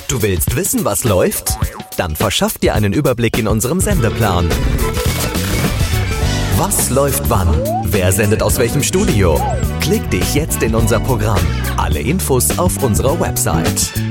Du willst wissen, was läuft? Dann verschaff dir einen Überblick in unserem Sendeplan. Was läuft wann? Wer sendet aus welchem Studio? Klick dich jetzt in unser Programm. Alle Infos auf unserer Website.